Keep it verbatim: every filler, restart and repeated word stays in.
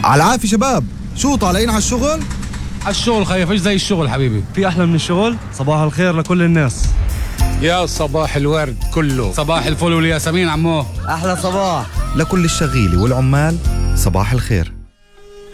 على العافية شباب، شو طالعين على الشغل؟ على الشغل خيف، ايش زي الشغل حبيبي؟ في أحلى من الشغل؟ صباح الخير لكل الناس. يا صباح الورد كله، صباح الفل والياسمين عمو. أحلى صباح لكل الشغيلة والعمال، صباح الخير.